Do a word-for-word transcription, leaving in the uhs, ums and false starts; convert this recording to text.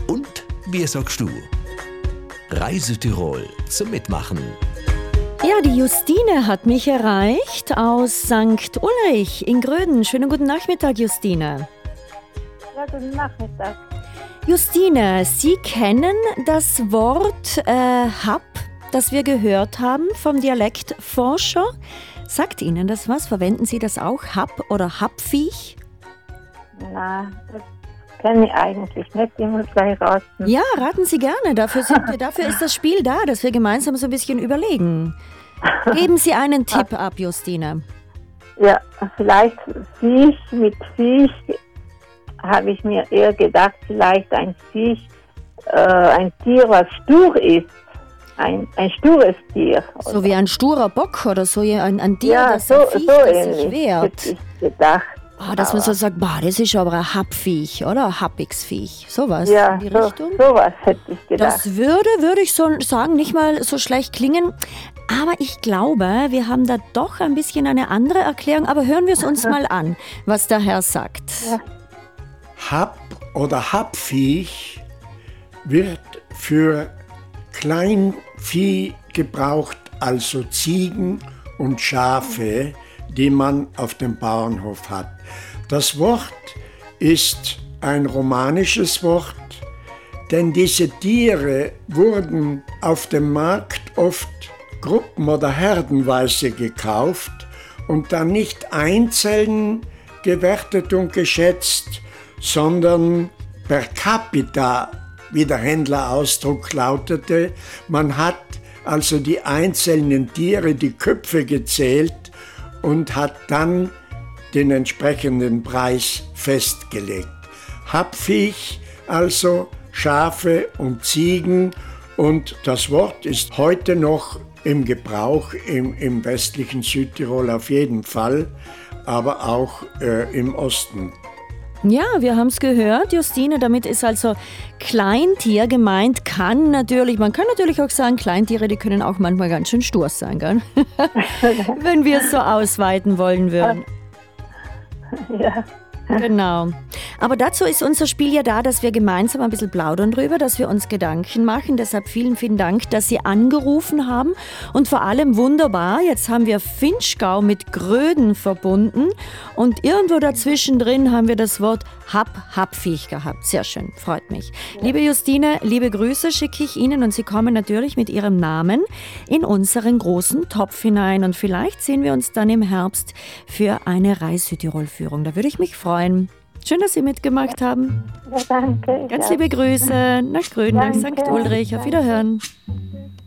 Und wie sagst du? Reisetirol zum Mitmachen. Ja, die Justine hat mich erreicht aus Sankt Ulrich in Gröden. Schönen guten Nachmittag, Justine. Ja, guten Nachmittag. Justine, Sie kennen das Wort äh, Hab, das wir gehört haben vom Dialektforscher. Sagt Ihnen das was? Verwenden Sie das auch? Hab oder Habviech? Na, das kenne ich eigentlich nicht. Ich muss gleich raten. Ja, raten Sie gerne. Dafür, sind wir, dafür ist das Spiel da, dass wir gemeinsam so ein bisschen überlegen. Geben Sie einen Tipp ab, Justine. Ja, vielleicht Viech mit Viech habe ich mir eher gedacht, vielleicht ein Viech, äh, ein Tier, was stur ist. Ein, ein stures Tier. So wie ein sturer Bock oder so ein, ein Tier, ja, das so, ein Viech, so das ähnlich sich wehrt. hätte ich gedacht. Oh, dass man so sagt, bah, das ist aber ein Habviech, oder? Ein Happigsviech. Sowas ja, in die so, Richtung. sowas hätte ich gedacht. Das würde, würde ich so sagen, nicht mal so schlecht klingen. Aber ich glaube, wir haben da doch ein bisschen eine andere Erklärung. Aber hören wir es uns mal an, was der Herr sagt. Ja. Hab oder Habviech wird für Kleinvieh gebraucht, also Ziegen und Schafe, die man auf dem Bauernhof hat. Das Wort ist ein romanisches Wort, denn diese Tiere wurden auf dem Markt oft gruppen- oder herdenweise gekauft und dann nicht einzeln gewertet und geschätzt, sondern per capita, wie der Händlerausdruck lautete. Man hat also die einzelnen Tiere, die Köpfe gezählt und hat dann den entsprechenden Preis festgelegt. Habviech, also Schafe und Ziegen, und das Wort ist heute noch im Gebrauch im, im westlichen Südtirol auf jeden Fall, aber auch äh, im Osten. Ja, wir haben es gehört, Justine, damit ist also Kleintier gemeint, kann natürlich, man kann natürlich auch sagen, Kleintiere, die können auch manchmal ganz schön stur sein, gell? Wenn wir es so ausweiten wollen würden. Ja. Genau. Aber dazu ist unser Spiel ja da, dass wir gemeinsam ein bisschen plaudern drüber, dass wir uns Gedanken machen. Deshalb vielen, vielen Dank, dass Sie angerufen haben. Und vor allem wunderbar, jetzt haben wir Vinschgau mit Gröden verbunden. Und irgendwo dazwischen drin haben wir das Wort Hab, Habviech gehabt. Sehr schön, freut mich. Ja. Liebe Justine, liebe Grüße schicke ich Ihnen. Und Sie kommen natürlich mit Ihrem Namen in unseren großen Topf hinein. Und vielleicht sehen wir uns dann im Herbst für eine Reis-Südtirol-Führung. Da würde ich mich freuen. Schön, dass Sie mitgemacht haben. Ja, danke. Ganz liebe Grüße nach Gröden, nach Sankt Ulrich. Auf Wiederhören.